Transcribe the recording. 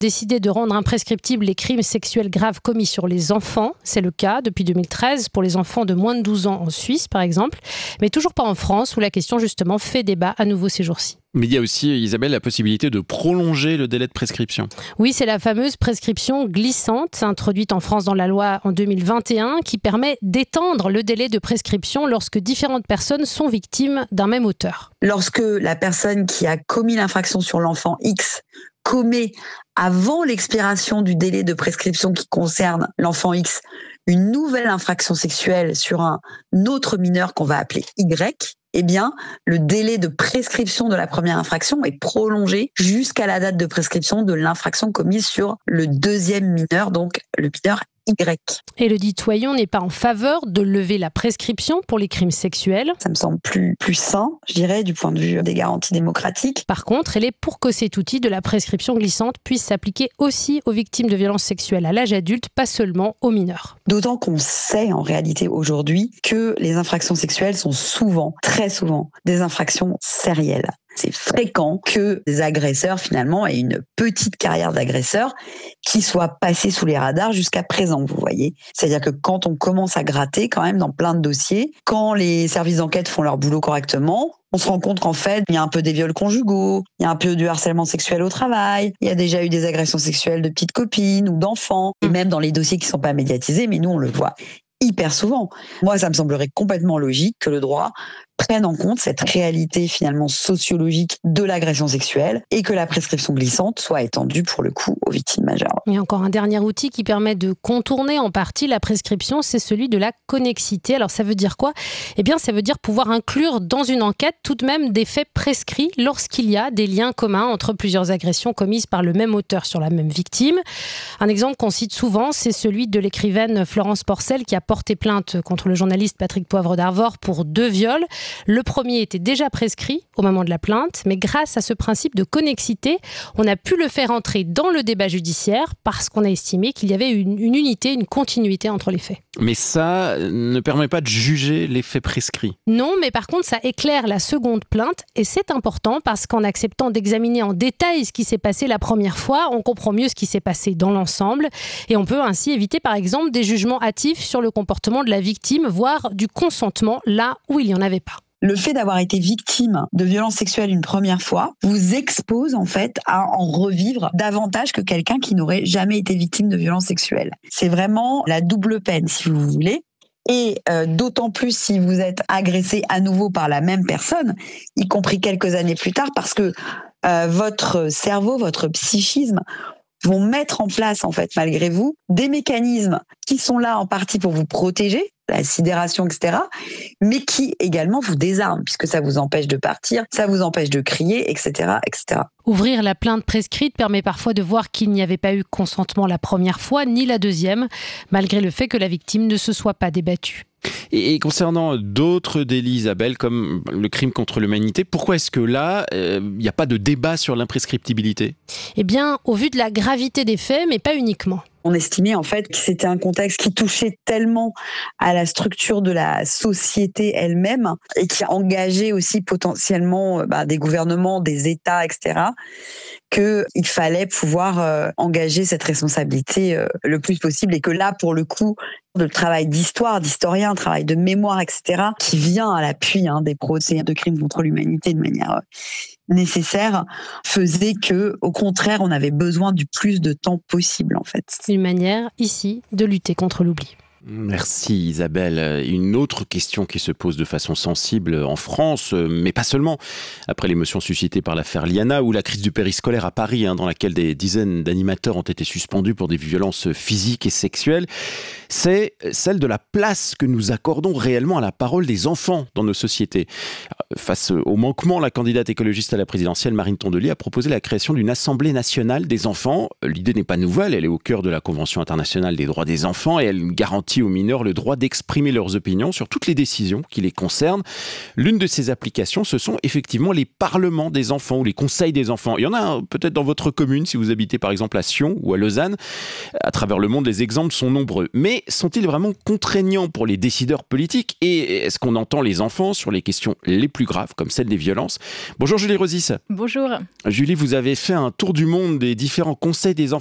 décidé de rendre imprescriptibles les crimes sexuels graves commis sur les enfants. C'est le cas depuis 2013 pour les enfants de moins de 12 ans en Suisse, par exemple. Mais toujours pas en France, où la question justement fait débat à nouveau ces jours-ci. Mais il y a aussi, Isabelle, la possibilité de prolonger le délai de prescription. Oui, c'est la fameuse prescription glissante, introduite en France dans la loi en 2021, qui permet d'étendre le délai de prescription lorsque différentes personnes sont victimes d'un même auteur. Lorsque la personne qui a commis l'infraction sur l'enfant X commet, avant l'expiration du délai de prescription qui concerne l'enfant X, une nouvelle infraction sexuelle sur un autre mineur qu'on va appeler Y, eh bien, le délai de prescription de la première infraction est prolongé jusqu'à la date de prescription de l'infraction commise sur le deuxième mineur, donc le mineur Y. Et le dit Toyon n'est pas en faveur de lever la prescription pour les crimes sexuels. Ça me semble plus sain, je dirais, du point de vue des garanties démocratiques. Par contre, elle est pour que cet outil de la prescription glissante puisse s'appliquer aussi aux victimes de violences sexuelles à l'âge adulte, pas seulement aux mineurs. D'autant qu'on sait en réalité aujourd'hui que les infractions sexuelles sont souvent, très souvent, des infractions sérielles. C'est fréquent que des agresseurs, finalement, aient une petite carrière d'agresseur qui soit passée sous les radars jusqu'à présent, vous voyez. C'est-à-dire que quand on commence à gratter, quand même, dans plein de dossiers, quand les services d'enquête font leur boulot correctement, on se rend compte qu'en fait, il y a un peu des viols conjugaux, il y a un peu du harcèlement sexuel au travail, il y a déjà eu des agressions sexuelles de petites copines ou d'enfants, et même dans les dossiers qui ne sont pas médiatisés, mais nous, on le voit hyper souvent. Moi, ça me semblerait complètement logique que le droit prenne en compte cette réalité finalement sociologique de l'agression sexuelle et que la prescription glissante soit étendue pour le coup aux victimes majeures. Il y a encore un dernier outil qui permet de contourner en partie la prescription, c'est celui de la connexité. Alors ça veut dire quoi ? Eh bien ça veut dire pouvoir inclure dans une enquête tout de même des faits prescrits lorsqu'il y a des liens communs entre plusieurs agressions commises par le même auteur sur la même victime. Un exemple qu'on cite souvent, c'est celui de l'écrivaine Florence Porcel qui a porté plainte contre le journaliste Patrick Poivre d'Arvor pour 2 viols. Le premier était déjà prescrit au moment de la plainte, mais grâce à ce principe de connexité, on a pu le faire entrer dans le débat judiciaire parce qu'on a estimé qu'il y avait une unité, une continuité entre les faits. Mais ça ne permet pas de juger les faits prescrits. Non, mais par contre, ça éclaire la seconde plainte et c'est important parce qu'en acceptant d'examiner en détail ce qui s'est passé la première fois, on comprend mieux ce qui s'est passé dans l'ensemble et on peut ainsi éviter par exemple des jugements hâtifs sur le comportement de la victime, voire du consentement là où il n'y en avait pas. Le fait d'avoir été victime de violences sexuelles une première fois vous expose en fait à en revivre davantage que quelqu'un qui n'aurait jamais été victime de violences sexuelles. C'est vraiment la double peine, si vous voulez. Et d'autant plus si vous êtes agressé à nouveau par la même personne, y compris quelques années plus tard, parce que votre cerveau, votre psychisme vont mettre en place, en fait, malgré vous, des mécanismes qui sont là en partie pour vous protéger, la sidération, etc., mais qui également vous désarment, puisque ça vous empêche de partir, ça vous empêche de crier, etc., etc. Ouvrir la plainte prescrite permet parfois de voir qu'il n'y avait pas eu consentement la première fois, ni la deuxième, malgré le fait que la victime ne se soit pas débattue. Et concernant d'autres délits, Isabelle, comme le crime contre l'humanité, pourquoi est-ce que là, il n'y a pas de débat sur l'imprescriptibilité ? Eh bien, au vu de la gravité des faits, mais pas uniquement. On estimait en fait que c'était un contexte qui touchait tellement à la structure de la société elle-même et qui engageait aussi potentiellement des gouvernements, des États, etc., qu'il fallait pouvoir engager cette responsabilité le plus possible et que là, pour le coup, le travail d'histoire, d'historien, travail de mémoire, etc., qui vient à l'appui des procès de crimes contre l'humanité de manière nécessaire, faisait que, au contraire, on avait besoin du plus de temps possible, en fait. Une manière, ici, de lutter contre l'oubli. Merci Isabelle. Une autre question qui se pose de façon sensible en France, mais pas seulement. Après l'émotion suscitée par l'affaire Liana ou la crise du périscolaire à Paris, dans laquelle des dizaines d'animateurs ont été suspendus pour des violences physiques et sexuelles, c'est celle de la place que nous accordons réellement à la parole des enfants dans nos sociétés. Face au manquement, la candidate écologiste à la présidentielle Marine Tondelier a proposé la création d'une Assemblée nationale des enfants. L'idée n'est pas nouvelle, elle est au cœur de la Convention internationale des droits des enfants et elle garantit petits aux mineurs le droit d'exprimer leurs opinions sur toutes les décisions qui les concernent. L'une de ces applications, ce sont effectivement les parlements des enfants ou les conseils des enfants. Il y en a peut-être dans votre commune, si vous habitez par exemple à Sion ou à Lausanne. À travers le monde, les exemples sont nombreux. Mais sont-ils vraiment contraignants pour les décideurs politiques ? Et est-ce qu'on entend les enfants sur les questions les plus graves, comme celle des violences ? Bonjour Julie Rosis. Bonjour. Julie, vous avez fait un tour du monde des différents conseils des enfants